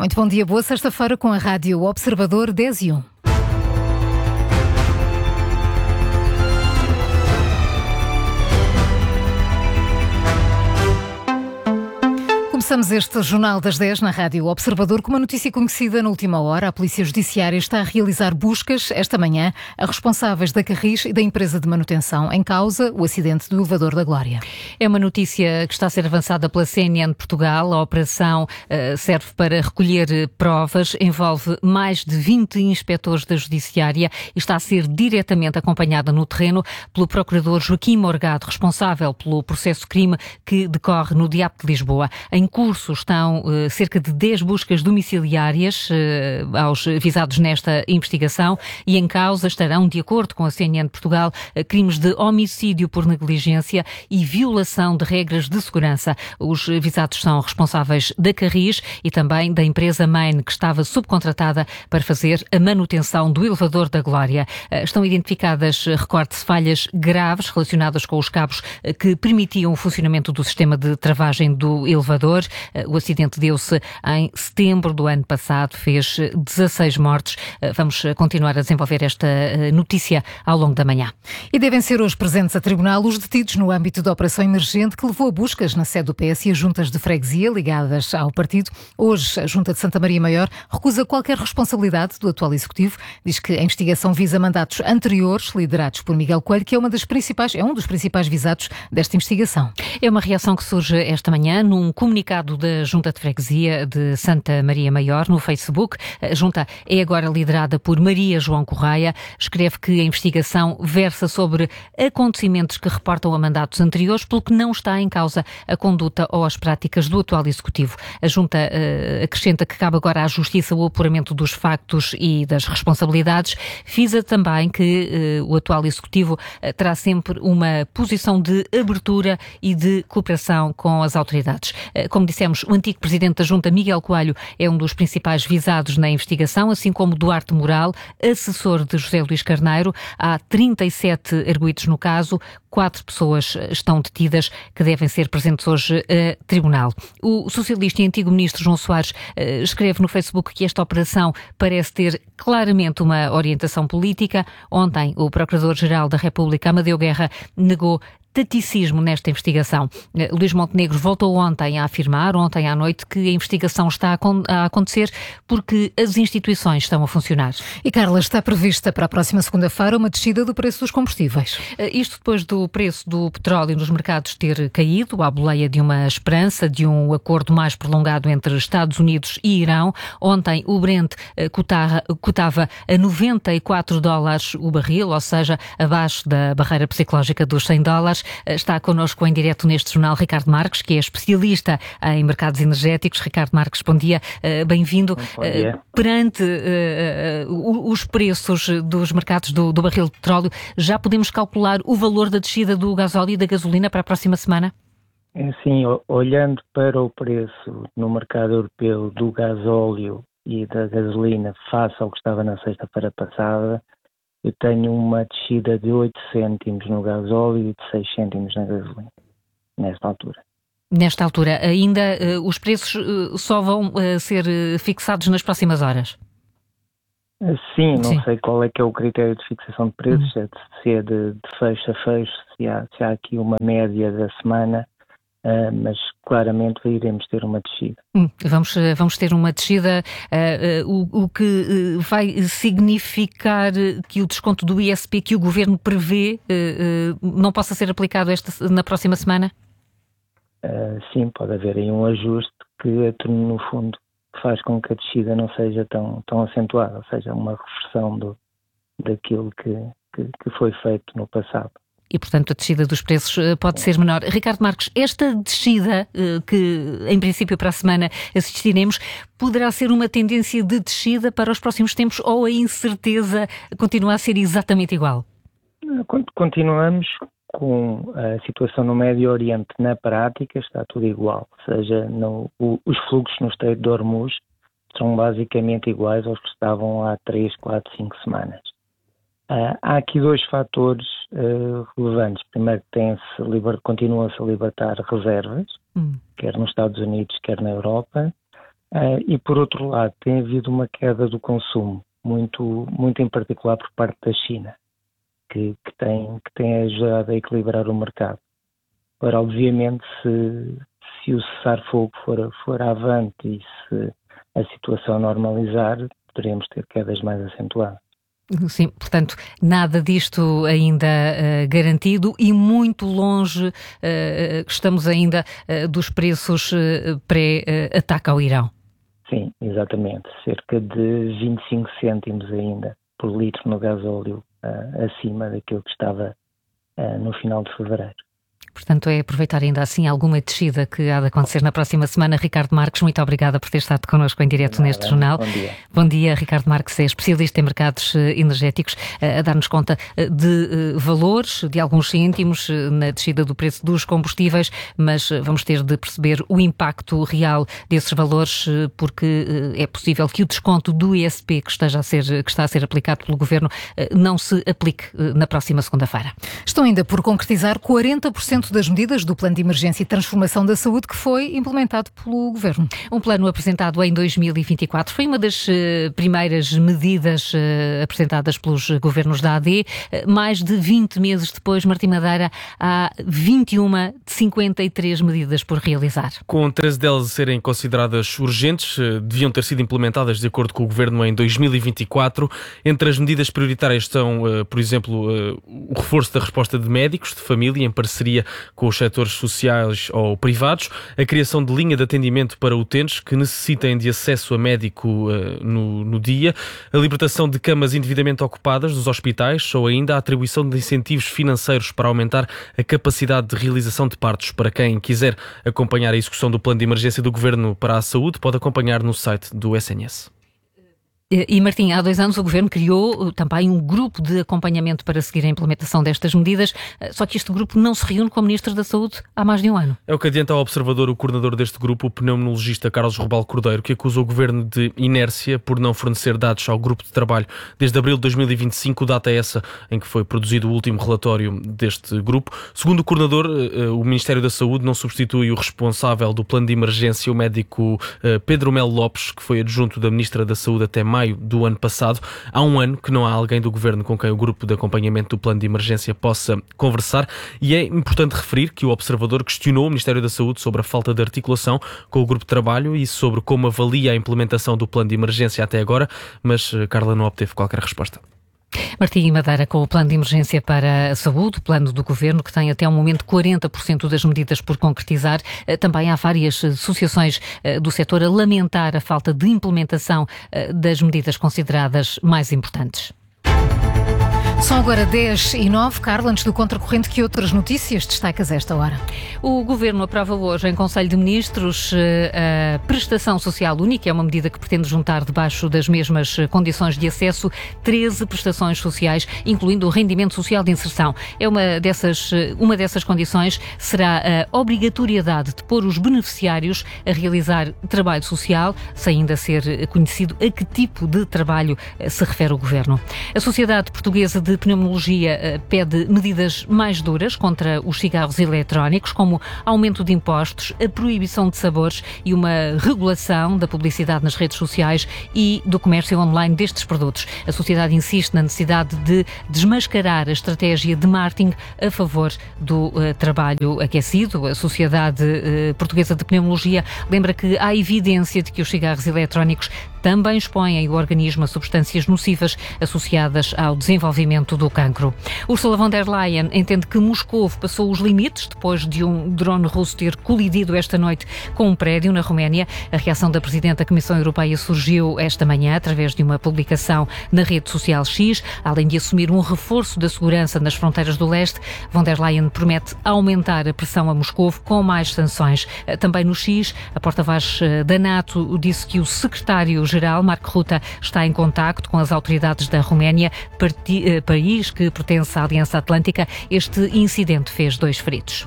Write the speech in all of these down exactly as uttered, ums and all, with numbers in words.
Muito bom dia, boa sexta-feira com a Rádio Observador dez e um. Começamos este Jornal das dez na Rádio Observador com uma notícia conhecida na última hora. A Polícia Judiciária está a realizar buscas esta manhã a responsáveis da Carris e da empresa de manutenção. Em causa, o acidente do elevador da Glória. É uma notícia que está a ser avançada pela C N N de Portugal. A operação uh, serve para recolher provas, envolve mais de vinte inspectores da Judiciária e está a ser diretamente acompanhada no terreno pelo procurador Joaquim Morgado, responsável pelo processo crime que decorre no D I A P de Lisboa. Em curso estão uh, cerca de dez buscas domiciliárias uh, aos visados nesta investigação e em causa estarão, de acordo com a C N N de Portugal, uh, crimes de homicídio por negligência e violação de regras de segurança. Os visados são responsáveis da Carris e também da empresa Main, que estava subcontratada para fazer a manutenção do elevador da Glória. Uh, estão identificadas, uh, recorde-se, falhas graves relacionadas com os cabos uh, que permitiam o funcionamento do sistema de travagem do elevador. O acidente deu-se em setembro do ano passado, fez dezasseis mortes. Vamos continuar a desenvolver esta notícia ao longo da manhã. E devem ser hoje presentes a tribunal os detidos no âmbito da operação emergente que levou a buscas na sede do P S e as juntas de freguesia ligadas ao partido. Hoje, a Junta de Santa Maria Maior recusa qualquer responsabilidade do atual Executivo. Diz que a investigação visa mandatos anteriores, liderados por Miguel Coelho, que é, uma das principais, é um dos principais visados desta investigação. É uma reação que surge esta manhã num comunicado da Junta de Freguesia de Santa Maria Maior no Facebook. A Junta é agora liderada por Maria João Correia. Escreve que a investigação versa sobre acontecimentos que reportam a mandatos anteriores, pelo que não está em causa a conduta ou as práticas do atual Executivo. A Junta uh, acrescenta que cabe agora à Justiça o apuramento dos factos e das responsabilidades. Frisa também que uh, o atual Executivo uh, terá sempre uma posição de abertura e de cooperação com as autoridades. Uh, Como dissemos, o antigo presidente da Junta, Miguel Coelho, é um dos principais visados na investigação, assim como Duarte Moral, assessor de José Luís Carneiro. Há trinta e sete arguidos no caso, quatro pessoas estão detidas que devem ser presentes hoje a tribunal. O socialista e antigo ministro João Soares uh, escreve no Facebook que esta operação parece ter claramente uma orientação política. Ontem, o Procurador-Geral da República, Amadeu Guerra, negou taticismo nesta investigação. Luís Montenegro voltou ontem a afirmar, ontem à noite, que a investigação está a acontecer porque as instituições estão a funcionar. E, Carla, está prevista para a próxima segunda-feira uma descida do preço dos combustíveis. Isto depois do preço do petróleo nos mercados ter caído, à boleia de uma esperança de um acordo mais prolongado entre Estados Unidos e Irão. Ontem o Brent cotava, cotava a noventa e quatro dólares o barril, ou seja, abaixo da barreira psicológica dos cem dólares. Está connosco em direto neste jornal Ricardo Marques, que é especialista em mercados energéticos. Ricardo Marques, bom dia, bem-vindo. Bom dia. Perante uh, uh, os preços dos mercados do, do barril de petróleo, já podemos calcular o valor da descida do gasóleo e da gasolina para a próxima semana? Sim, olhando para o preço no mercado europeu do gasóleo e da gasolina face ao que estava na sexta-feira passada, eu tenho uma descida de oito cêntimos no gasóleo e de seis cêntimos na gasolina, nesta altura. Nesta altura, ainda uh, os preços uh, só vão uh, ser uh, fixados nas próximas horas? Sim, não Sim. sei qual é que é o critério de fixação de preços, hum. se é de, de fecho a fecho, se há, se há aqui uma média da semana. Uh, mas claramente iremos ter uma descida. Hum, vamos, vamos ter uma descida, uh, uh, o, o que uh, vai significar que o desconto do I S P que o Governo prevê uh, uh, não possa ser aplicado esta, na próxima semana? Uh, sim, pode haver aí um ajuste que, no fundo, faz com que a descida não seja tão, tão acentuada, ou seja, uma reversão do, daquilo que, que, que foi feito no passado. E, portanto, a descida dos preços pode ser menor. Ricardo Marques, esta descida, que em princípio para a semana assistiremos, poderá ser uma tendência de descida para os próximos tempos ou a incerteza continua a ser exatamente igual? Continuamos com a situação no Médio Oriente na prática, está tudo igual. Ou seja, no, o, os fluxos no Estreito de Hormuz são basicamente iguais aos que estavam há três, quatro, cinco semanas. Uh, há aqui dois fatores uh, relevantes. Primeiro, tem-se liber... continuam-se a libertar reservas, hum. quer nos Estados Unidos, quer na Europa. Uh, e, por outro lado, tem havido uma queda do consumo, muito, muito em particular por parte da China, que, que, tem, que tem ajudado a equilibrar o mercado. Ora, obviamente, se, se o cessar-fogo for, for avante e se a situação normalizar, poderemos ter quedas mais acentuadas. Sim, portanto, nada disto ainda uh, garantido e muito longe uh, estamos ainda uh, dos preços uh, pré-ataque ao Irão. Sim, exatamente. Cerca de vinte e cinco cêntimos ainda por litro no gasóleo uh, acima daquilo que estava uh, no final de fevereiro. Portanto, é aproveitar ainda assim alguma descida que há de acontecer na próxima semana. Ricardo Marques, muito obrigada por ter estado connosco em direto Nada, neste jornal. Bom dia. Bom dia, Ricardo Marques é especialista em mercados energéticos, a dar-nos conta de valores, de alguns cêntimos na descida do preço dos combustíveis, mas vamos ter de perceber o impacto real desses valores, porque é possível que o desconto do I S P que, esteja a ser, que está a ser aplicado pelo Governo não se aplique na próxima segunda-feira. Estão ainda por concretizar quarenta por cento das medidas do Plano de Emergência e Transformação da Saúde que foi implementado pelo Governo. Um plano apresentado em dois mil e vinte e quatro foi uma das uh, primeiras medidas uh, apresentadas pelos governos da A D. Uh, mais de vinte meses depois, Martim Madeira, há vinte e uma de cinquenta e três medidas por realizar. Com treze delas a serem consideradas urgentes, uh, deviam ter sido implementadas de acordo com o Governo em dois mil e vinte e quatro. Entre as medidas prioritárias estão, uh, por exemplo, uh, o reforço da resposta de médicos de família em parceria com os setores sociais ou privados, a criação de linha de atendimento para utentes que necessitem de acesso a médico uh, no, no dia, a libertação de camas indevidamente ocupadas dos hospitais ou ainda a atribuição de incentivos financeiros para aumentar a capacidade de realização de partos. Para quem quiser acompanhar a execução do Plano de Emergência do Governo para a Saúde, pode acompanhar no site do S N S. E, Martim, há dois anos o Governo criou também um grupo de acompanhamento para seguir a implementação destas medidas, só que este grupo não se reúne com o Ministro da Saúde há mais de um ano. É o que adianta ao Observador o coordenador deste grupo, o pneumologista Carlos Robal Cordeiro, que acusa o Governo de inércia por não fornecer dados ao grupo de trabalho. Desde abril de dois mil e vinte e cinco, data essa em que foi produzido o último relatório deste grupo. Segundo o coordenador, o Ministério da Saúde não substitui o responsável do plano de emergência, o médico Pedro Melo Lopes, que foi adjunto da Ministra da Saúde até maio do ano passado. Há um ano que não há alguém do Governo com quem o grupo de acompanhamento do plano de emergência possa conversar, e é importante referir que o Observador questionou o Ministério da Saúde sobre a falta de articulação com o grupo de trabalho e sobre como avalia a implementação do plano de emergência até agora, mas Carla não obteve qualquer resposta. Martim Madeira, com o Plano de Emergência para a Saúde, o plano do Governo, que tem até o momento quarenta por cento das medidas por concretizar. Também há várias associações do setor a lamentar a falta de implementação das medidas consideradas mais importantes. São agora dez e nove. Carla, antes do contracorrente, que outras notícias destacas a esta hora? O Governo aprova hoje em Conselho de Ministros a prestação social única. É uma medida que pretende juntar debaixo das mesmas condições de acesso treze prestações sociais, incluindo o rendimento social de inserção. É uma dessas, uma dessas condições será a obrigatoriedade de pôr os beneficiários a realizar trabalho social, sem ainda ser conhecido a que tipo de trabalho se refere o Governo. A Sociedade Portuguesa de Pneumologia pede medidas mais duras contra os cigarros eletrónicos, como aumento de impostos, a proibição de sabores e uma regulação da publicidade nas redes sociais e do comércio online destes produtos. A sociedade insiste na necessidade de desmascarar a estratégia de marketing a favor do uh, trabalho aquecido. A Sociedade uh, Portuguesa de Pneumologia lembra que há evidência de que os cigarros eletrónicos também expõem o organismo a substâncias nocivas associadas ao desenvolvimento do cancro. Ursula von der Leyen entende que Moscou passou os limites depois de um drone russo ter colidido esta noite com um prédio na Roménia. A reação da Presidente da Comissão Europeia surgiu esta manhã através de uma publicação na rede social X. Além de assumir um reforço da segurança nas fronteiras do leste, von der Leyen promete aumentar a pressão a Moscou com mais sanções. Também no X, a porta-voz da NATO disse que o secretário-geral, Mark Rutte, está em contacto com as autoridades da Roménia, país que pertence à Aliança Atlântica. Este incidente fez dois feridos.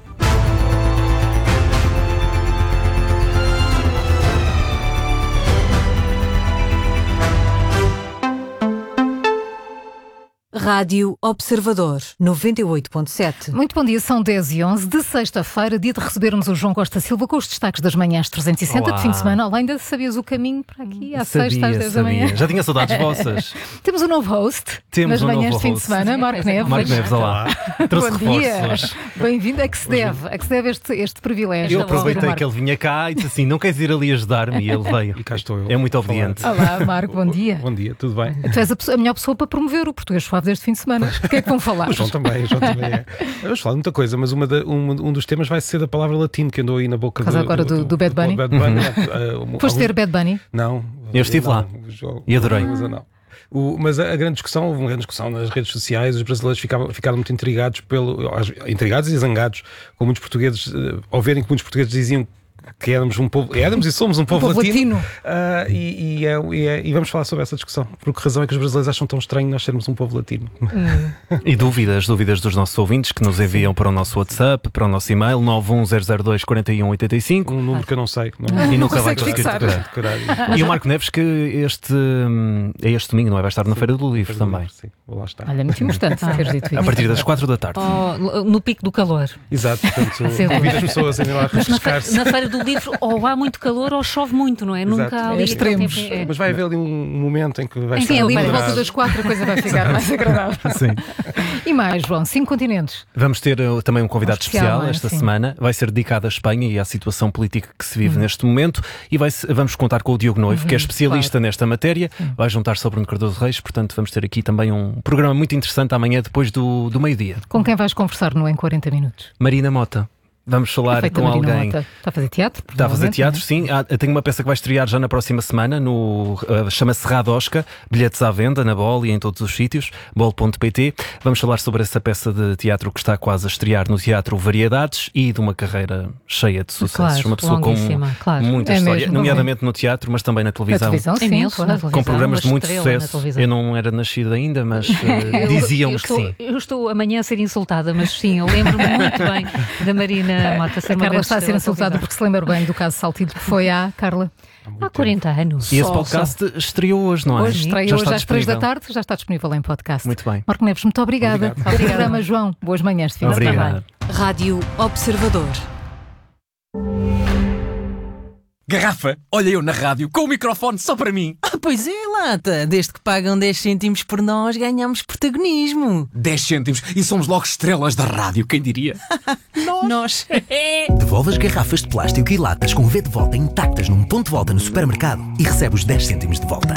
Rádio Observador, noventa e oito ponto sete. Muito bom dia, são dez e onze de sexta-feira, dia de recebermos o João Costa Silva com os destaques das manhãs trezentos e sessenta. Olá. De fim de semana. Olá, ainda sabias o caminho para aqui à sabia, sexta às dez da manhã? Já tinha saudades vossas. Temos um novo host Temos nas um manhãs novo de fim host. de semana, Marco Neves. Marco Neves, olá. Trouxe Bom dia. reforços. Bem-vindo. A que se deve? A que se deve este, este privilégio? Eu aproveitei que ele vinha cá e disse assim, não queres ir ali ajudar-me? E ele veio. E cá estou eu. É muito obediente. Olá, Marco, bom dia. Bom dia, tudo bem? Tu és a, pessoa, a melhor pessoa para promover o português suave deste fim de semana. O que é que vão falar? O João também, o João também é. Vamos falar de muita coisa, mas uma da, um, um dos temas vai ser da palavra latim que andou aí na boca do, agora do, do, do Bad Bunny. Do Bad Bunny. Uhum. Foste ter Bad Bunny? Não. Eu estive não, lá João, e adorei. Mas, não. O, mas a, a grande discussão, houve uma grande discussão nas redes sociais, os brasileiros ficavam, ficaram muito intrigados, pelo, intrigados e zangados com muitos portugueses, uh, ao verem que muitos portugueses diziam que éramos um povo, éramos e somos um povo, um povo latino, latino. Uh, e, e, é, e, é, e vamos falar sobre essa discussão. Por que razão é que os brasileiros acham tão estranho nós sermos um povo latino? Hum. E dúvidas, dúvidas dos nossos ouvintes que nos enviam para o nosso WhatsApp, para o nosso e-mail nove um zero zero dois quatro um oito cinco. Um número que eu não sei. Não, e não nunca vai conseguir decorar. E o Marco Neves, que este, é este domingo, não é? Vai estar na sim, Feira do Livro também. Sim, vou lá estar. Olha, muito importante ah. teres dito isso. A partir das quatro da tarde. Oh, no pico do calor. Exato, portanto, convido as pessoas a ir lá refrescar-se. Na Feira do Livro, ou há muito calor ou chove muito, não é? Exato. Nunca há ali é extremos. Tempo, é. Mas vai haver ali um momento em que vai Enfim, estar ali por moderado. volta das quatro a coisa vai ficar mais agradável. Sim. E mais, João, cinco continentes. Vamos ter uh, também um convidado um especial, especial esta sim. semana. Vai ser dedicado à Espanha e à situação política que se vive uhum. neste momento. E vai vamos contar com o Diogo Noivo, uhum, que é especialista claro. nesta matéria. Uhum. Vai juntar-se ao Bruno Cardoso Reis. Portanto, vamos ter aqui também um programa muito interessante amanhã, depois do, do meio-dia. Com quem vais conversar no Em quarenta Minutos? Marina Mota. Vamos falar Feita com Marina alguém. Mota. Está a fazer teatro? Está a fazer teatro, é? sim. Ah, tenho uma peça que vai estrear já na próxima semana, no, uh, chama-se Radosca, bilhetes à venda na Bol e em todos os sítios, bol ponto pt. Vamos falar sobre essa peça de teatro que está quase a estrear no Teatro Variedades e de uma carreira cheia de sucessos. Claro, uma pessoa com claro. muita é história, mesmo, nomeadamente no teatro, mas também na televisão. Na televisão, sim, imenso, claro. na televisão, com programas de muito sucesso. Eu não era nascida ainda, mas uh, diziam-me que sim. Eu estou amanhã a ser insultada, mas sim, eu lembro-me muito bem da Marina Mota ser uma Carla está a ser insultada porque se lembra bem do caso Saltilho, que foi há, Carla, há quarenta anos. E esse podcast só. estreou hoje, não é? Hoje estreia já hoje às três da tarde, já está disponível em podcast. Muito bem. Marco Neves, muito obrigada. Obrigado. Obrigado. Programa, João. Boas manhãs de fim de semana. Rádio Observador. Garrafa, olha eu na rádio com o microfone só para mim. Ah, pois é, lata. Desde que pagam dez cêntimos por nós, ganhamos protagonismo. dez cêntimos e somos logo estrelas da rádio, quem diria? Nós. Nós. Devolve as garrafas de plástico e latas com V de volta intactas num ponto de volta no supermercado e recebe os dez cêntimos de volta.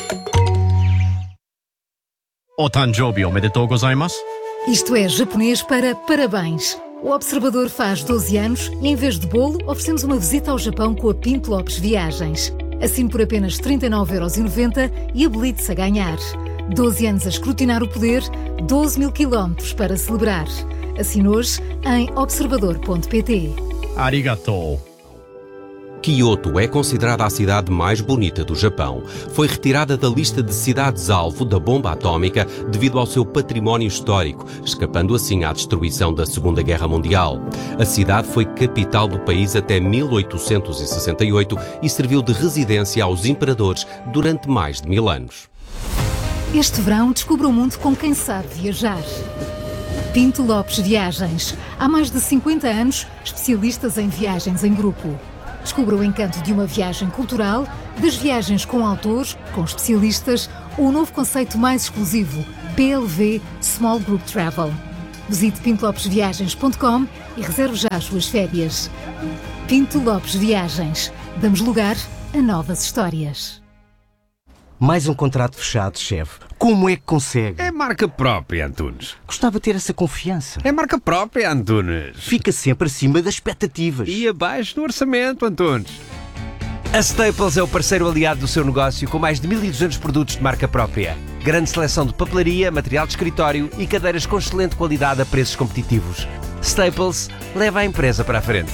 Otanjobi omedetou gozaimasu. Isto é japonês para parabéns. O Observador faz doze anos e, em vez de bolo, oferecemos uma visita ao Japão com a Pinto Lopes Viagens. Assine por apenas trinta e nove euros e noventa e habilite-se a ganhar. doze anos a escrutinar o poder, doze mil quilómetros para celebrar. Assine hoje em observador ponto pt. Arigatou. Kyoto é considerada a cidade mais bonita do Japão. Foi retirada da lista de cidades-alvo da bomba atómica devido ao seu património histórico, escapando assim à destruição da Segunda Guerra Mundial. A cidade foi capital do país até mil oitocentos e sessenta e oito e serviu de residência aos imperadores durante mais de mil anos. Este verão descubra o mundo com quem sabe viajar. Pinto Lopes Viagens. Há mais de cinquenta anos, especialistas em viagens em grupo. Descubra o encanto de uma viagem cultural, das viagens com autores, com especialistas ou o novo conceito mais exclusivo, P L V Small Group Travel. Visite pinto lopes viagens ponto com e reserve já as suas férias. Pinto Lopes Viagens. Damos lugar a novas histórias. Mais um contrato fechado, chefe. Como é que consegue? É marca própria, Antunes. Gostava de ter essa confiança. É marca própria, Antunes. Fica sempre acima das expectativas. E abaixo do orçamento, Antunes. A Staples é o parceiro aliado do seu negócio com mais de mil e duzentos produtos de marca própria. Grande seleção de papelaria, material de escritório e cadeiras com excelente qualidade a preços competitivos. Staples leva a empresa para a frente.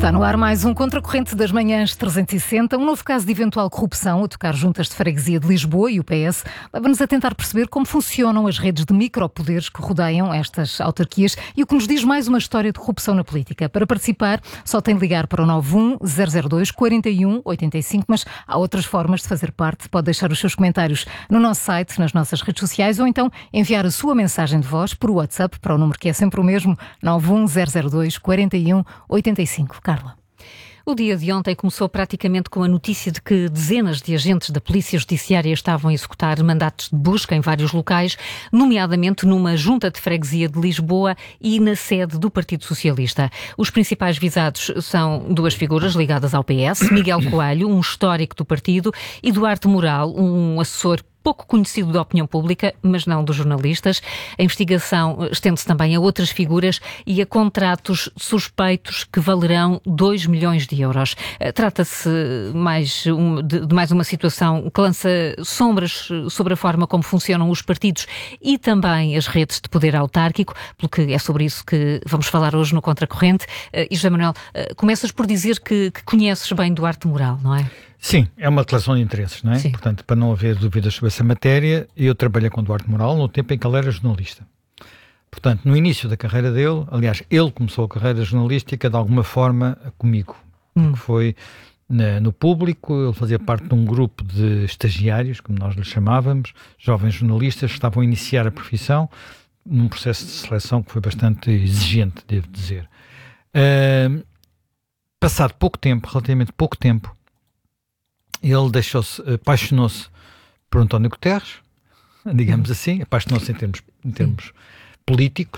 Está no ar mais um Contracorrente das Manhãs trezentos e sessenta, um novo caso de eventual corrupção a tocar juntas de freguesia de Lisboa e o P S. Leva-nos a tentar perceber como funcionam as redes de micropoderes que rodeiam estas autarquias e o que nos diz mais uma história de corrupção na política. Para participar, só tem de ligar para o nove um zero zero dois quatro um oito cinco, mas há outras formas de fazer parte. Pode deixar os seus comentários no nosso site, nas nossas redes sociais, ou então enviar a sua mensagem de voz por WhatsApp para o número que é sempre o mesmo, nove um zero zero dois quatro um oito cinco. Carla. O dia de ontem começou praticamente com a notícia de que dezenas de agentes da Polícia Judiciária estavam a executar mandatos de busca em vários locais, nomeadamente numa junta de freguesia de Lisboa e na sede do Partido Socialista. Os principais visados são duas figuras ligadas ao P S, Miguel Coelho, um histórico do partido, e Duarte Moral, um assessor pouco conhecido da opinião pública, mas não dos jornalistas. A investigação estende-se também a outras figuras e a contratos suspeitos que valerão dois milhões de euros. Trata-se mais um, de, de mais uma situação que lança sombras sobre a forma como funcionam os partidos e também as redes de poder autárquico, porque é sobre isso que vamos falar hoje no Contracorrente. E José Manuel, começas por dizer que, que conheces bem Duarte Moral, não é? Sim, é uma declaração de interesses, não é? Sim. Portanto, para não haver dúvidas sobre essa matéria, eu trabalhei com Duarte Moral no tempo em que ele era jornalista. Portanto, no início da carreira dele, aliás, ele começou a carreira jornalística de alguma forma comigo. Hum. Foi na, no Público, ele fazia parte de um grupo de estagiários, como nós lhe chamávamos, jovens jornalistas que estavam a iniciar a profissão, num processo de seleção que foi bastante exigente, devo dizer. Uh, passado pouco tempo, relativamente pouco tempo, ele deixou-se, apaixonou-se por António Guterres, digamos assim, apaixonou-se em termos, em termos políticos,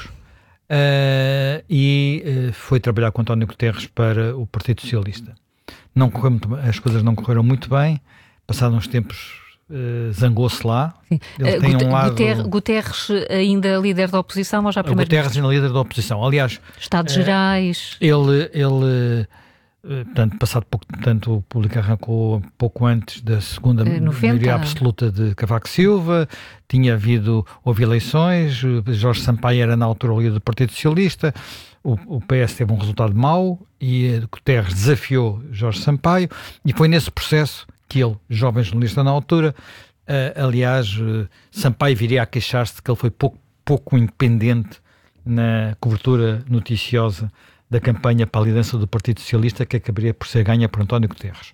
uh, e uh, foi trabalhar com António Guterres para o Partido Socialista. Não correu muito bem, as coisas não correram muito bem, passados uns tempos uh, zangou-se lá. Ele uh, tem um lado... Guterres, Guterres ainda líder da oposição ou já primeiro? Guterres ainda líder da oposição. Aliás... Estados uh, Gerais... Ele... ele Portanto, passado pouco, portanto, o Público arrancou pouco antes da segunda maioria absoluta de Cavaco Silva, tinha havido, houve eleições, Jorge Sampaio era na altura o líder do Partido Socialista, o, o P S teve um resultado mau e Guterres desafiou Jorge Sampaio e foi nesse processo que ele, jovem jornalista na altura, uh, aliás, uh, Sampaio viria a queixar-se de que ele foi pouco, pouco independente na cobertura noticiosa da campanha para a liderança do Partido Socialista, que acabaria por ser ganha por António Guterres.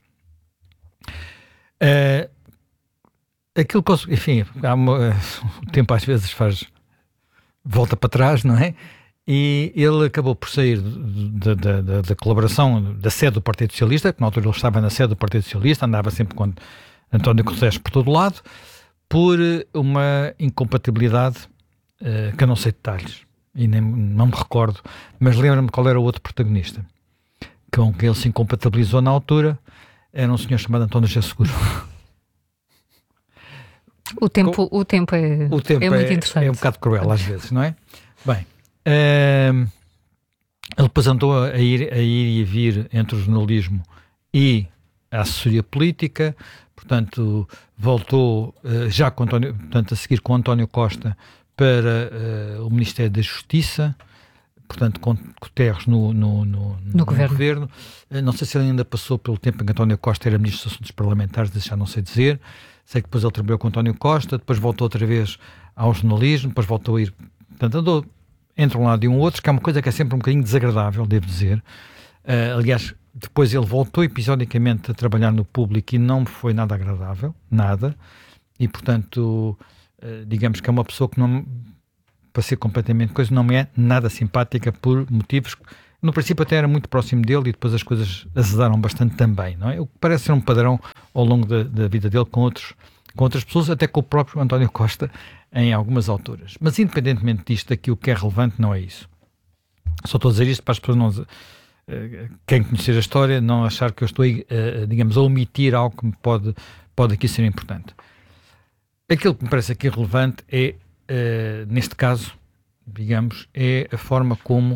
Uh, aquilo que, enfim, há uma, o tempo às vezes faz volta para trás, não é? E ele acabou por sair da, da, da, da colaboração da sede do Partido Socialista, que na altura ele estava na sede do Partido Socialista, andava sempre com António Guterres por todo lado, por uma incompatibilidade uh, que eu não sei detalhes. E nem, não me recordo, mas lembro-me qual era o outro protagonista com quem ele se incompatibilizou na altura. Era um senhor chamado António José Seguro. O tempo, com, o tempo, é, o tempo é muito é, interessante. É um bocado cruel às vezes, não é? Bem, uh, ele depois andou a ir, a ir e a vir entre o jornalismo e a assessoria política, portanto voltou uh, já com António, portanto, a seguir com António Costa para uh, o Ministério da Justiça, portanto com Guterres no, no, no, no, no governo. governo. Uh, não sei se ele ainda passou pelo tempo em que António Costa era Ministro dos Assuntos Parlamentares, já não sei dizer. Sei que depois ele trabalhou com António Costa, depois voltou outra vez ao jornalismo, depois voltou a ir... Portanto, andou entre um lado e um outro, que é uma coisa que é sempre um bocadinho desagradável, devo dizer. Uh, aliás, depois ele voltou episodicamente a trabalhar no Público e não foi nada agradável, nada. E, portanto... Uh, digamos que é uma pessoa que não, para ser completamente coisa, não me é nada simpática por motivos que, no princípio até era muito próximo dele e depois as coisas azedaram bastante também, não é? O que parece ser um padrão ao longo da, da vida dele com, outros, com outras pessoas, até com o próprio António Costa em algumas alturas. Mas independentemente disto, aqui o que é relevante não é isso. Só estou a dizer isto para as pessoas não... Uh, quem conhecer a história não achar que eu estou, uh, digamos, a omitir algo que me pode, pode aqui ser importante. Aquilo que me parece aqui relevante é, uh, neste caso, digamos, é a forma como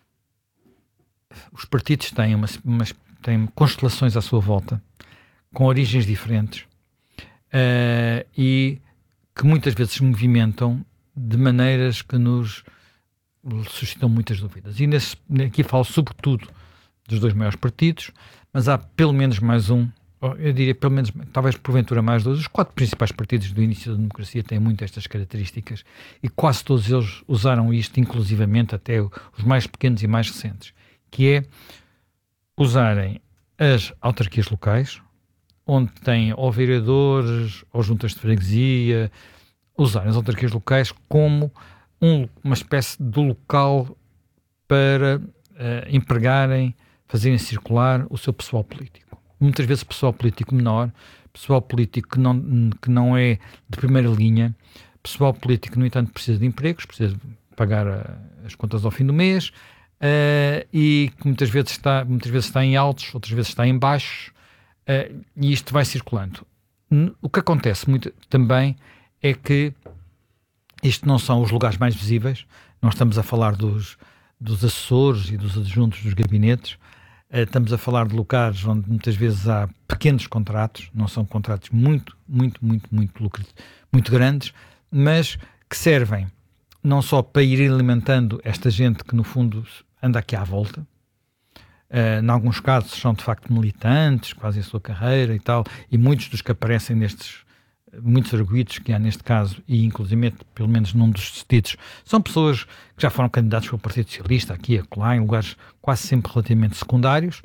os partidos têm, uma, umas, têm constelações à sua volta, com origens diferentes, uh, e que muitas vezes se movimentam de maneiras que nos suscitam muitas dúvidas. E nesse, aqui falo sobretudo dos dois maiores partidos, mas há pelo menos mais um, eu diria pelo menos, talvez porventura mais dois. Os quatro principais partidos do início da democracia têm muito estas características e quase todos eles usaram isto, inclusivamente até os mais pequenos e mais recentes, que é usarem as autarquias locais, onde têm ou vereadores ou juntas de freguesia, usarem as autarquias locais como um, uma espécie de local para uh, empregarem, fazerem circular o seu pessoal político. Muitas vezes pessoal político menor, pessoal político que não, que não é de primeira linha, pessoal político que, no entanto, precisa de empregos, precisa de pagar a, as contas ao fim do mês, uh, e que muitas vezes, está, muitas vezes está em altos, outras vezes está em baixos, uh, e isto vai circulando. O que acontece muito também é que isto não são os lugares mais visíveis, nós estamos a falar dos, dos assessores e dos adjuntos dos gabinetes, uh, estamos a falar de locais onde muitas vezes há pequenos contratos, não são contratos muito, muito, muito, muito lucrativos, muito grandes, mas que servem não só para ir alimentando esta gente que no fundo anda aqui à volta, uh, em alguns casos são de facto militantes, quase a sua carreira e tal, e muitos dos que aparecem nestes muitos arguidos que há neste caso, e inclusive pelo menos num dos destidos, são pessoas que já foram candidatos pelo Partido Socialista, aqui e acolá, em lugares quase sempre relativamente secundários,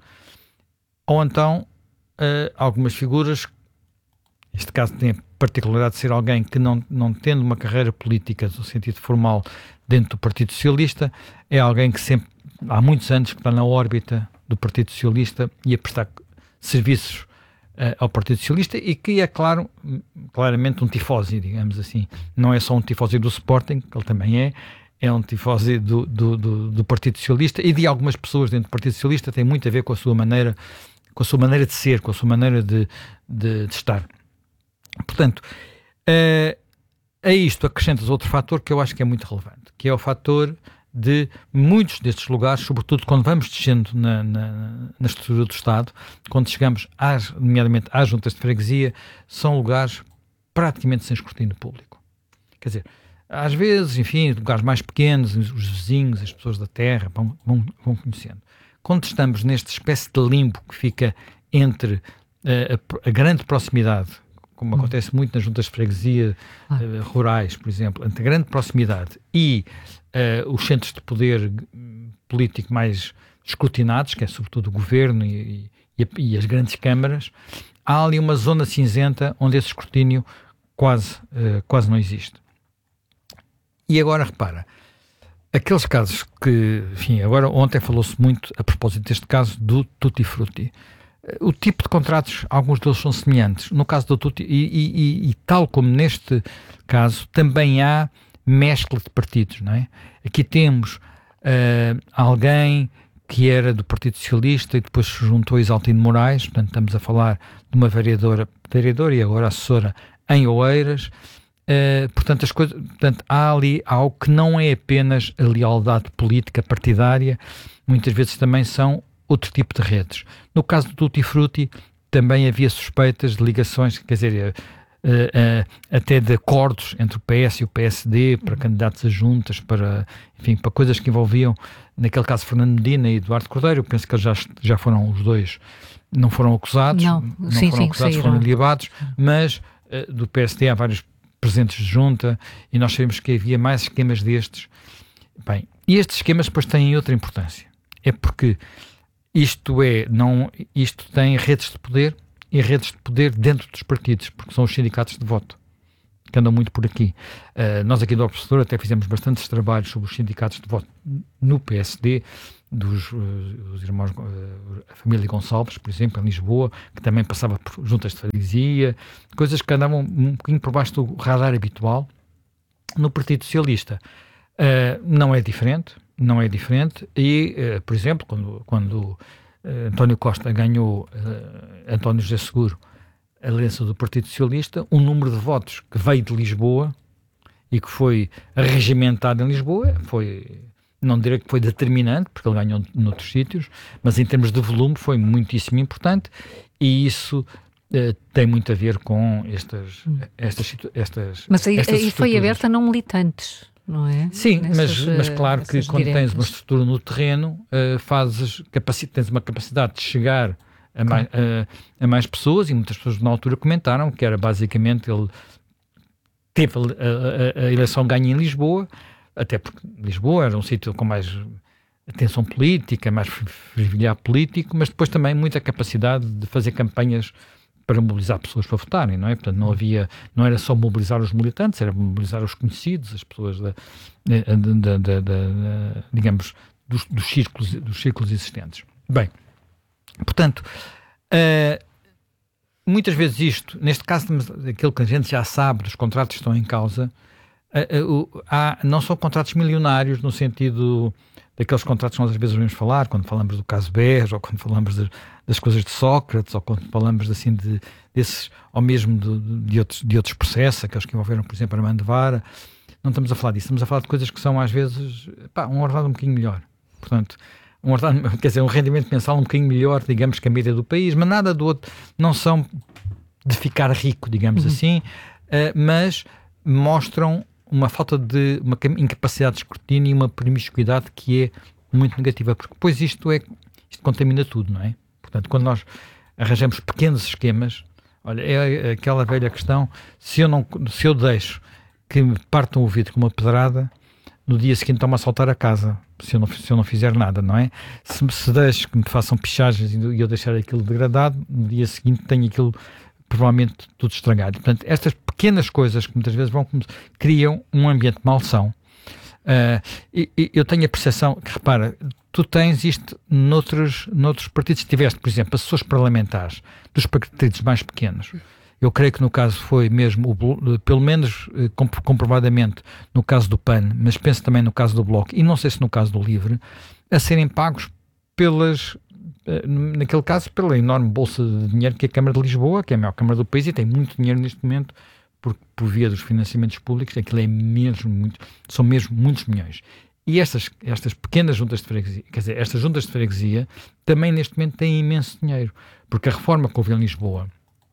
ou então uh, algumas figuras, neste caso tem a particularidade de ser alguém que não, não tendo uma carreira política no sentido formal dentro do Partido Socialista, é alguém que sempre, há muitos anos que está na órbita do Partido Socialista e a prestar serviços ao Partido Socialista e que é, claro, claramente um tifósi, digamos assim. Não é só um tifósi do Sporting, que ele também é, é um tifósi do, do, do, do Partido Socialista e de algumas pessoas dentro do Partido Socialista, tem muito a ver com a sua maneira, com a sua maneira de ser, com a sua maneira de, de, de estar. Portanto, uh, a isto acrescentas outro fator que eu acho que é muito relevante, que é o fator de muitos destes lugares, sobretudo quando vamos descendo na, na, na estrutura do Estado, quando chegamos, às, nomeadamente às juntas de freguesia, são lugares praticamente sem escrutínio público. Quer dizer, às vezes, enfim, lugares mais pequenos, os vizinhos, as pessoas da terra vão, vão, vão conhecendo. Quando estamos nesta espécie de limbo que fica entre uh, a, a grande proximidade, como hum. acontece muito nas juntas de freguesia ah. uh, rurais, por exemplo, entre a grande proximidade e Uh, os centros de poder político mais escrutinados, que é sobretudo o governo e, e, e as grandes câmaras, há ali uma zona cinzenta onde esse escrutínio quase, uh, quase não existe. E agora repara, aqueles casos que, enfim, agora ontem falou-se muito a propósito deste caso do Tutti Frutti. O tipo de contratos, alguns deles são semelhantes. No caso do Tutti, e, e, e, e tal como neste caso, também há mescla de partidos, não é? Aqui temos uh, alguém que era do Partido Socialista e depois se juntou a Isaltino Moraes, portanto estamos a falar de uma vereadora, vereadora e agora assessora em Oeiras, uh, portanto, as coisas, portanto há ali algo que não é apenas a lealdade política partidária, muitas vezes também são outro tipo de redes. No caso do Tutti Frutti também havia suspeitas de ligações, quer dizer, Uh, uh, até de acordos entre o P S e o P S D para candidatos a juntas, para, enfim, para coisas que envolviam, naquele caso, Fernando Medina e Eduardo Cordeiro. Eu penso que eles já, já foram os dois, não foram acusados, não, não sim, foram sim, acusados, saíram. foram libados, mas uh, do P S D há vários presidentes de junta e nós sabemos que havia mais esquemas destes. Bem, e estes esquemas depois têm outra importância, é porque isto, é, não, isto tem redes de poder e redes de poder dentro dos partidos, porque são os sindicatos de voto que andam muito por aqui. Uh, nós aqui do Observador até fizemos bastantes trabalhos sobre os sindicatos de voto no P S D, dos uh, os irmãos, uh, a família Gonçalves, por exemplo, em Lisboa, que também passava por juntas de freguesia, coisas que andavam um bocadinho por baixo do radar habitual. No Partido Socialista uh, não é diferente, não é diferente, e, uh, por exemplo, quando... quando Uh, António Costa ganhou uh, António José Seguro a aliança do Partido Socialista, um número de votos que veio de Lisboa e que foi regimentado em Lisboa, foi, não direi que foi determinante, porque ele ganhou noutros sítios, mas em termos de volume foi muitíssimo importante e isso uh, tem muito a ver com estas... estas, estas mas aí, estas aí foi aberta a não militantes. não é? Sim, nessas, mas, mas claro que quando diretas. tens uma estrutura no terreno, uh, fazes, capaci- tens uma capacidade de chegar a mais, a, a mais pessoas, e muitas pessoas na altura comentaram que era basicamente ele teve a, a, a eleição ganha em Lisboa, até porque Lisboa era um sítio com mais atenção política, mais fervilhar político, mas depois também muita capacidade de fazer campanhas para mobilizar pessoas para votarem, não é? Portanto, não havia, não era só mobilizar os militantes, era mobilizar os conhecidos, as pessoas da, da, da, da, da digamos, dos, dos, círculos, dos círculos existentes. Bem, portanto, uh, muitas vezes isto, neste caso, aquilo que a gente já sabe dos contratos que estão em causa, uh, uh, há, não são contratos milionários no sentido daqueles contratos que nós às vezes ouvimos falar, quando falamos do caso B E S, ou quando falamos de, das coisas de Sócrates, ou quando falamos assim de, desses, ou mesmo de, de, outros, de outros processos, aqueles que envolveram, por exemplo, Armando Vara. Não estamos a falar disso, estamos a falar de coisas que são às vezes, pá, um ordenado um bocadinho melhor. Portanto, um ordenado, quer dizer, um rendimento mensal um bocadinho melhor, digamos, que a média do país, mas nada do outro, não são de ficar rico, digamos uhum. assim, uh, mas mostram uma falta de, uma incapacidade de escrutínio e uma promiscuidade que é muito negativa, porque depois isto é, isto contamina tudo, não é? Portanto, quando nós arranjamos pequenos esquemas, olha, é aquela velha questão, se eu, não, se eu deixo que me partam o vidro com uma pedrada, no dia seguinte estão-me a assaltar a casa, se eu não, se eu não fizer nada, não é? Se, se deixo que me façam pichagens e eu deixar aquilo degradado, no dia seguinte tenho aquilo provavelmente tudo estragado. Portanto, estas pequenas coisas que muitas vezes vão criam um ambiente de maldição. Uh, e, e eu tenho a percepção que, repara, tu tens isto noutros, noutros partidos. Tiveste, por exemplo, assessores parlamentares dos partidos mais pequenos. Eu creio que no caso foi mesmo, o, pelo menos comprovadamente, no caso do P A N, mas penso também no caso do Bloco, e não sei se no caso do Livre, a serem pagos pelas... naquele caso, pela enorme bolsa de dinheiro que é a Câmara de Lisboa, que é a maior Câmara do país e tem muito dinheiro neste momento por, por via dos financiamentos públicos. Aquilo é mesmo muito, são mesmo muitos milhões. E estas, estas pequenas juntas de freguesia, quer dizer, estas juntas de freguesia também neste momento têm imenso dinheiro, porque a reforma que houve em Lisboa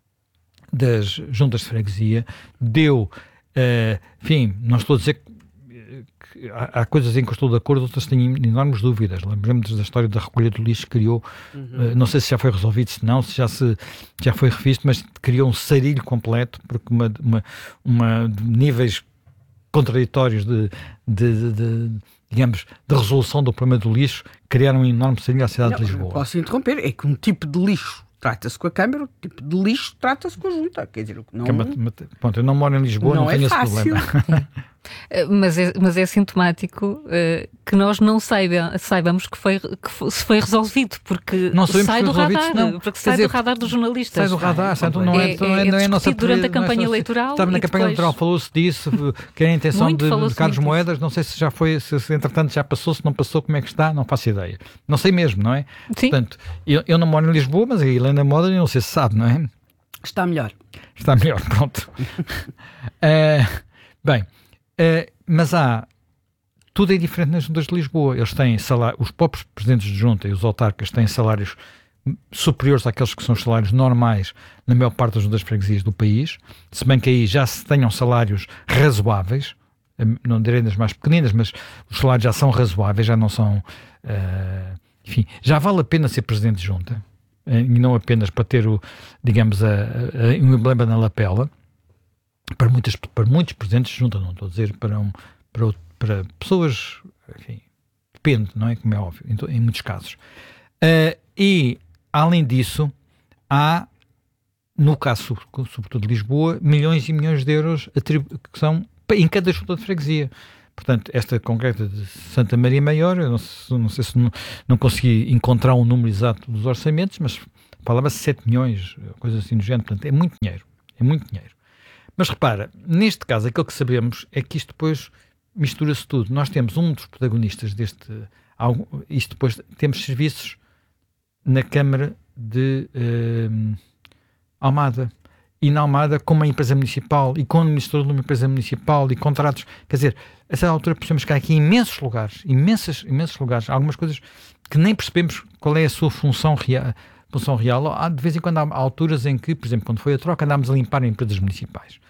das juntas de freguesia deu, uh, enfim, não estou a dizer que Há, há coisas em que eu estou de acordo, outras tenho enormes dúvidas. Lembramos da história da recolha do lixo que criou, uhum. uh, não sei se já foi resolvido, se não, se já, se, já foi revisto, mas criou um sarilho completo, porque uma, uma, uma de níveis contraditórios de, de, de, de, digamos, de resolução do problema do lixo, criaram um enorme sarilho à cidade não, de Lisboa. Posso interromper, é que um tipo de lixo trata-se com a Câmara, o tipo de lixo trata-se com a Junta. Quer dizer, não... Pronto, eu não moro em Lisboa, não, não tenho é esse problema. Mas é, mas é sintomático uh, que nós não saiba, saibamos que, foi, que foi, se foi resolvido, porque não sai do radar, não. porque sai dizer, do radar dos jornalistas. Sai do radar, sai, não é, é, é, é, não é nossa durante a campanha nossa, eleitoral. Estava na campanha depois... eleitoral, falou-se disso, que era a intenção de, de Carlos Moedas, disso. Não sei se já foi, se, se entretanto já passou, se não passou, como é que está, não faço ideia. Não sei mesmo, não é? Sim. Portanto, eu, eu não moro em Lisboa, mas a Helena Moda, não sei se sabe, não é? Está melhor. Está melhor, pronto. uh, bem, uh, mas há... Tudo é diferente nas juntas de Lisboa. Eles têm salário, os próprios presidentes de junta e os autarcas têm salários superiores àqueles que são os salários normais na maior parte das juntas de freguesias do país, se bem que aí já se tenham salários razoáveis, não direi das mais pequeninas, mas os salários já são razoáveis, já não são... Uh, enfim, já vale a pena ser presidente de junta, e não apenas para ter, o, digamos, a, a, um emblema na lapela, para, muitas, para muitos presidentes de junta, não estou a dizer para um... Para outro, para pessoas, enfim, depende, não é? Como é óbvio, em, em muitos casos. Uh, e, além disso, há, no caso, sobretudo de Lisboa, milhões e milhões de euros que são em cada junta de freguesia. Portanto, esta concreta de Santa Maria Maior, eu não sei, não sei se não, não consegui encontrar um número exato dos orçamentos, mas falava-se sete milhões, coisa assim do género. Portanto, é muito dinheiro, é muito dinheiro. Mas repara, neste caso, aquilo que sabemos é que isto depois mistura-se tudo. Nós temos um dos protagonistas deste... Isto depois temos serviços na Câmara de uh, Almada. E na Almada, com uma empresa municipal e com o administrador de uma empresa municipal e contratos... Quer dizer, a essa altura percebemos que há aqui imensos lugares, imensas, imensos lugares, algumas coisas que nem percebemos qual é a sua função real. Função real. Há, de vez em quando há alturas em que, por exemplo, quando foi a troca, andámos a limpar empresas municipais.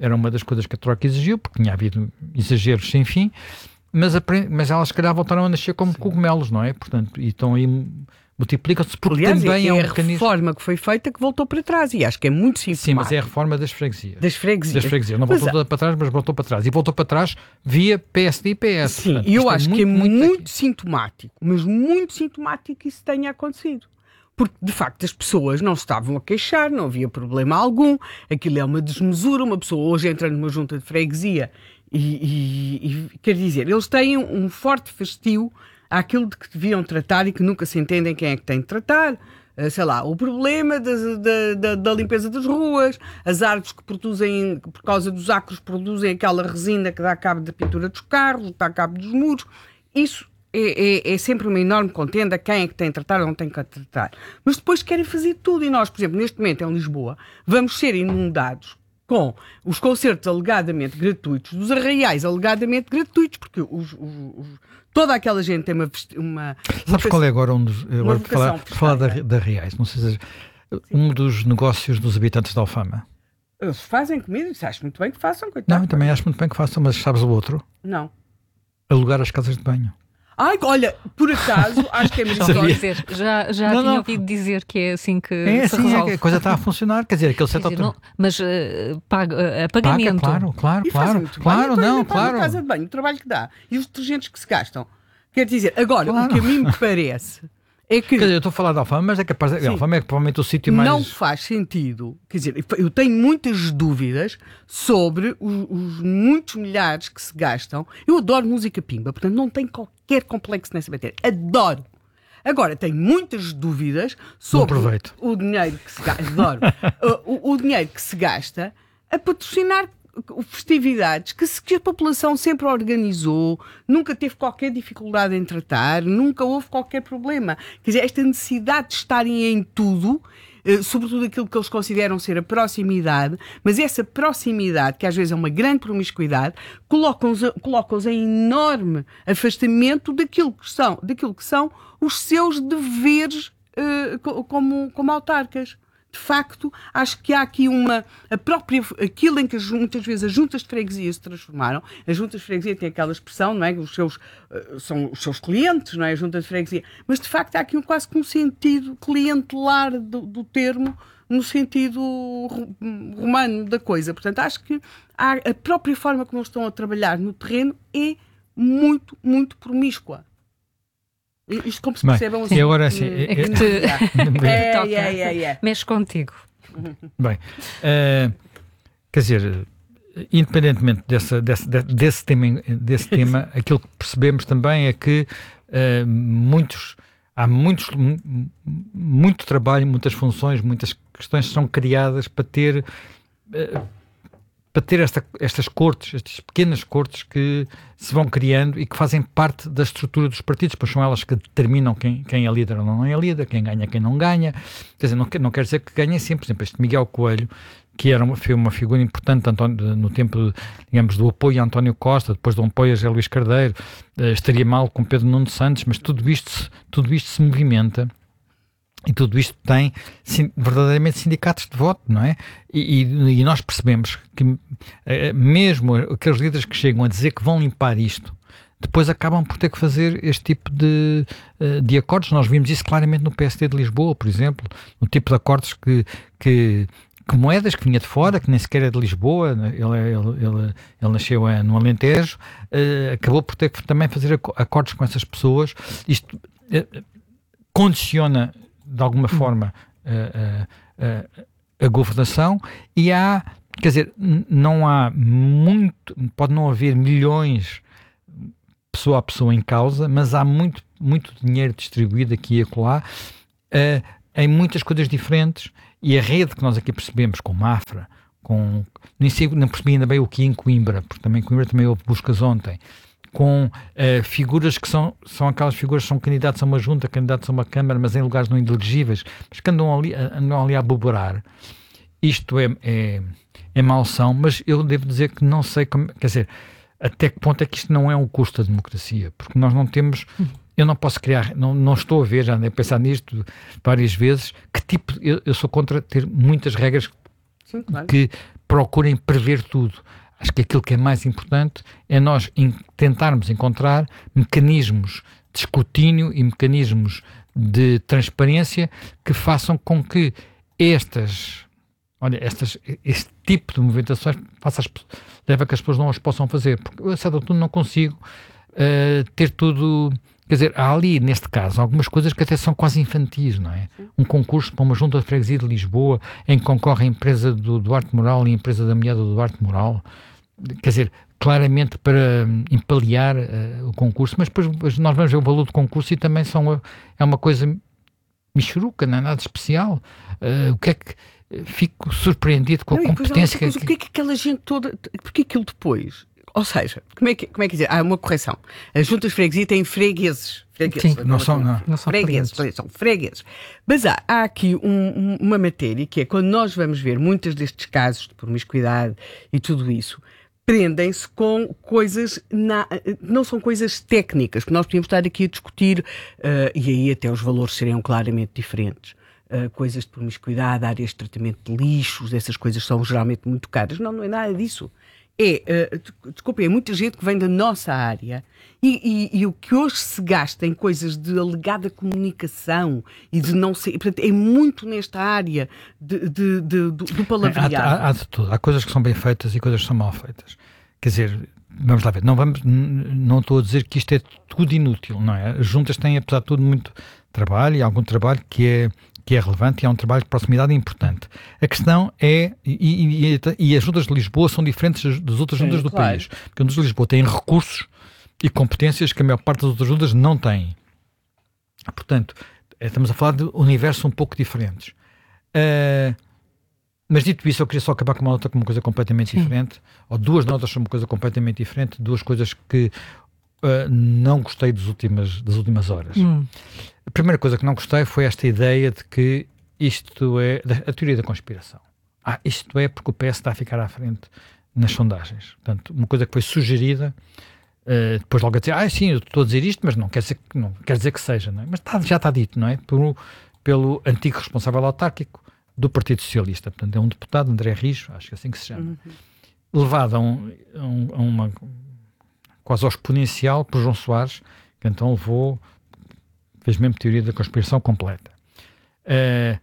era uma das coisas que a Troika exigiu, porque tinha havido exageros sem fim, mas, mas elas se calhar voltaram a nascer como cogumelos, não é? Portanto, e estão aí, multiplicam-se, porque Aliás, também é, é um a mecanismo... reforma que foi feita que voltou para trás, e acho que é muito sintomático. Sim, mas é a reforma das freguesias. Das freguesias. Das freguesias. Não voltou mas, para trás, mas voltou para trás. E voltou para trás via P S D e P S. Sim, portanto, e eu é acho muito, que é muito, muito sintomático, mas muito sintomático que isso tenha acontecido. Porque, de facto, as pessoas não se estavam a queixar, não havia problema algum, aquilo é uma desmesura, uma pessoa hoje entra numa junta de freguesia e, e, e quer dizer, eles têm um forte fastio àquilo de que deviam tratar e que nunca se entendem quem é que tem de tratar. Uh, sei lá, o problema da, da, da, da limpeza das ruas, as árvores que produzem, por causa dos acros, produzem aquela resina que dá cabo da pintura dos carros, dá cabo dos muros, isso É, é, é sempre uma enorme contenda quem é que tem de tratar ou não tem que tratar. Mas depois querem fazer tudo e nós, por exemplo, neste momento em Lisboa, vamos ser inundados com os concertos alegadamente gratuitos, dos arraiais alegadamente gratuitos, porque os, os, os, toda aquela gente tem uma... uma Sabes qual é agora um dos... Agora por falar, por falar da, da Reais, não sei se um dos negócios dos habitantes de Alfama. Eles fazem comida, e acho muito bem que façam, coitado. Não, eu também acho muito bem que façam, mas sabes o outro? Não. Alugar as casas de banho. Ai, olha, por acaso, acho que é melhor dizer. Já, já não, tinha não. ouvido dizer que é assim que é se assim, resolve. É, a coisa está a funcionar, quer dizer, aquele setor... Dizer, não, mas uh, paga, uh, pagamento. Paga, claro, claro, e claro. Claro, bem, não, então, claro. A casa de banho, o trabalho que dá e os detergentes que se gastam. Quer dizer, agora, claro. O que a mim me parece... É que, quer dizer, eu estou a falar de Alfama, mas é capaz de... Alfama é provavelmente o sítio mais... Não faz sentido. Quer dizer, eu tenho muitas dúvidas sobre os, os muitos milhares que se gastam. Eu adoro música pimba, portanto não tenho qualquer complexo nessa matéria. Adoro. Agora, tenho muitas dúvidas sobre o dinheiro que se gasta. Adoro. o, o dinheiro que se gasta a patrocinar festividades que, se, que a população sempre organizou, nunca teve qualquer dificuldade em tratar, nunca houve qualquer problema. Quer dizer, esta necessidade de estarem em tudo, eh, sobretudo aquilo que eles consideram ser a proximidade, mas essa proximidade, que às vezes é uma grande promiscuidade, coloca-os, coloca-os em enorme afastamento daquilo que são, daquilo que são os seus deveres eh, como, como autarcas. De facto, acho que há aqui uma... A própria, aquilo em que as, muitas vezes as juntas de freguesia se transformaram. As juntas de freguesia têm aquela expressão, não é? Os seus, uh, são os seus clientes, não é? A junta de freguesia. Mas, de facto, há aqui um, quase que um sentido clientelar do, do termo, no sentido romano da coisa. Portanto, acho que há, a própria forma como eles estão a trabalhar no terreno é muito, muito promíscua. Isto como se percebam assim. E agora assim. É que te é, é, é, é. Mexe contigo. Bem, uh, quer dizer, independentemente dessa, desse, desse tema, desse tema aquilo que percebemos também é que uh, muitos, há muitos, muito trabalho, muitas funções, muitas questões são criadas para ter. Uh, para ter esta, estas cortes, estas pequenas cortes que se vão criando e que fazem parte da estrutura dos partidos, pois são elas que determinam quem, quem é líder ou não é líder, quem ganha, quem não ganha. Quer dizer, não, não quer dizer que ganhem sempre. Por exemplo, este Miguel Coelho, que era uma, foi uma figura importante António, no tempo, digamos, do apoio a António Costa, depois do apoio a José Luís Carneiro, uh, estaria mal com Pedro Nuno Santos, mas tudo isto, tudo isto se movimenta. E tudo isto tem sim, verdadeiramente sindicatos de voto, não é? E, e, e nós percebemos que eh, mesmo aqueles líderes que chegam a dizer que vão limpar isto, depois acabam por ter que fazer este tipo de, de acordos. Nós vimos isso claramente no P S D de Lisboa, por exemplo, no tipo de acordos que, que, que Moedas, que vinha de fora, que nem sequer é de Lisboa, ele, ele, ele, ele nasceu no Alentejo, eh, acabou por ter que também fazer acordos com essas pessoas. Isto eh, condiciona de alguma forma a, a, a governação, e há, quer dizer, não há muito, pode não haver milhões pessoa a pessoa em causa, mas há muito, muito dinheiro distribuído aqui e acolá uh, em muitas coisas diferentes, e a rede que nós aqui percebemos com Mafra, com, nem sei, não percebi ainda bem o que em Coimbra, porque também em Coimbra também houve buscas ontem, com uh, figuras que são, são aquelas figuras que são candidatos a uma junta, candidatos a uma câmara, mas em lugares não inelegíveis, mas que andam ali, andam ali a aboborar. Isto é, é, é malsão, mas eu devo dizer que não sei como, quer dizer, até que ponto é que isto não é um custo da democracia, porque nós não temos, eu não posso criar, não, não estou a ver, já andei a pensar nisto várias vezes, que tipo, eu, eu sou contra ter muitas regras Sim, claro. que procurem prever tudo. Acho que aquilo que é mais importante é nós in- tentarmos encontrar mecanismos de escrutínio e mecanismos de transparência que façam com que estas, olha, estas, este tipo de movimentações faça as, leva a que as pessoas não as possam fazer. Porque eu, a certa altura, não consigo uh, ter tudo... Quer dizer, há ali, neste caso, algumas coisas que até são quase infantis, não é? Um concurso para uma junta de freguesia de Lisboa em que concorre a empresa do Duarte Moral e a empresa da mulher do Duarte Moral. Quer dizer, claramente para um, empalear uh, o concurso, mas depois, depois nós vamos ver o valor do concurso e também são, é uma coisa michuruca, não é nada especial. Uh, o que é que... Fico surpreendido com a não, competência... Mas o que é que aquela gente toda... Porquê aquilo depois... Ou seja, como é que, como é que dizer? Há uma correção. As juntas de freguesia têm fregueses. fregueses Sim, não, não são, não. não são fregueses, fregueses. São fregueses. Mas há, há aqui um, um, uma matéria que é quando nós vamos ver muitos destes casos de promiscuidade e tudo isso, prendem-se com coisas, na, não são coisas técnicas, que nós podíamos estar aqui a discutir, uh, e aí até os valores seriam claramente diferentes. Uh, coisas de promiscuidade, áreas de tratamento de lixos, essas coisas são geralmente muito caras. Não, não é nada disso. É, uh, desculpem, é muita gente que vem da nossa área e, e, e o que hoje se gasta em coisas de alegada comunicação e de não ser... Portanto, é muito nesta área de, de, de, do, do palavreado. Há, há, há de tudo. Há coisas que são bem feitas e coisas que são mal feitas. Quer dizer, vamos lá ver. Não, vamos, não estou a dizer que isto é tudo inútil, não é? As juntas têm, apesar de tudo, muito trabalho e algum trabalho que é... que é relevante e é um trabalho de proximidade importante. A questão é, e, e, e as juntas de Lisboa são diferentes das outras juntas Sim, do claro. país, porque as juntas de Lisboa têm recursos e competências que a maior parte das outras juntas não têm. Portanto, estamos a falar de universos um pouco diferentes. Uh, mas dito isso, eu queria só acabar com uma nota com uma coisa completamente Sim. diferente, ou duas notas sobre uma coisa completamente diferente, duas coisas que uh, não gostei das últimas, das últimas horas. Hum. A primeira coisa que não gostei foi esta ideia de que isto é a teoria da conspiração. Ah, isto é porque o P S está a ficar à frente nas sondagens. Portanto, uma coisa que foi sugerida, uh, depois logo a dizer, ah, sim, eu estou a dizer isto, mas não quer dizer que, não, quer dizer que seja, não é? Mas está, já está dito, não é? Por, pelo antigo responsável autárquico do Partido Socialista. Portanto, é um deputado, André Rijo, acho que é assim que se chama. Uhum. Levado a, um, a, um, a uma quase ao exponencial por João Soares, que então levou... fez mesmo teoria da conspiração completa. Uh,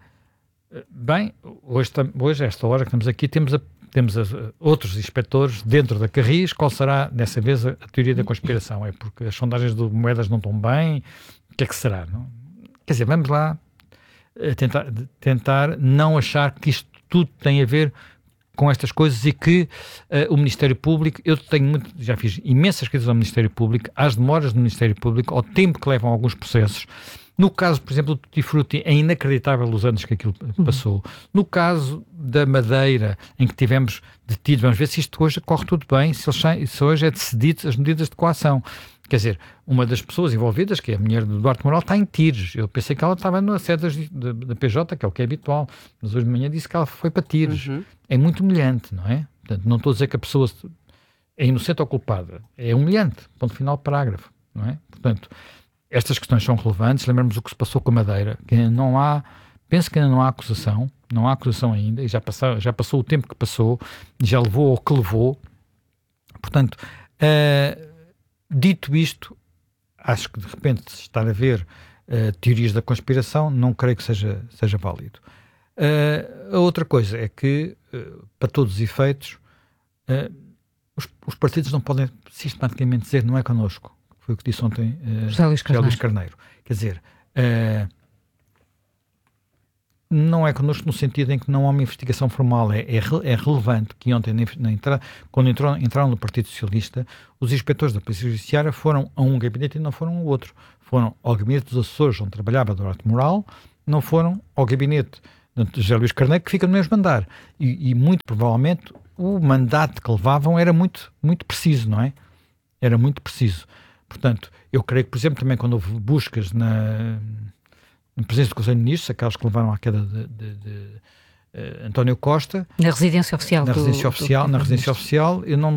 bem, hoje, hoje, a esta hora que estamos aqui, temos, a, temos a, outros inspectores dentro da Carris. Qual será, dessa vez, a, a teoria da conspiração? É porque as sondagens de moedas não estão bem? O que é que será? Não? Quer dizer, vamos lá uh, tentar, tentar não achar que isto tudo tem a ver com estas coisas e que uh, o Ministério Público, eu tenho muito, já fiz imensas críticas ao Ministério Público, às demoras do Ministério Público, ao tempo que levam alguns processos. No caso, por exemplo, do Tutti Frutti, é inacreditável os anos que aquilo passou. Uhum. No caso da Madeira, em que tivemos detidos, vamos ver se isto hoje corre tudo bem, se, eles, se hoje é decidido as medidas de coação. Quer dizer, uma das pessoas envolvidas, que é a mulher do Duarte Moral, está em tiros. Eu pensei que ela estava na sede da P J, que é o que é habitual, mas hoje de manhã disse que ela foi para tiros. Uhum. É muito humilhante, não é? Portanto, não estou a dizer que a pessoa é inocente ou culpada. É humilhante. Ponto final, parágrafo, não é? Portanto, estas questões são relevantes. Lembramos o que se passou com a Madeira, que não há, penso que ainda não há acusação, não há acusação ainda, e já passou, já passou o tempo que passou, já levou o que levou. Portanto, uh, dito isto, acho que de repente estar a ver uh, teorias da conspiração, não creio que seja, seja válido. Uh, a outra coisa é que, uh, para todos os efeitos, uh, os, os partidos não podem sistematicamente dizer não é connosco. Foi o que disse ontem uh, José Luís Carneiro. Carneiro. Quer dizer, uh, não é connosco no sentido em que não há uma investigação formal. É, é, é relevante que ontem, na, na entrada, quando entrou, entraram no Partido Socialista, os inspectores da Polícia Judiciária foram a um gabinete e não foram ao outro. Foram ao gabinete dos assessores onde trabalhava Duarte Moral, não foram ao gabinete de José Luís Carneiro, que fica no mesmo andar. E, e muito provavelmente o mandato que levavam era muito, muito preciso, não é? Era muito preciso. Portanto, eu creio que, por exemplo, também quando houve buscas na, na presença do Conselho de Ministros, aquelas que levaram à queda de, de, de uh, António Costa... Na residência oficial. Na do, residência oficial, do, do, na residência oficial, eu não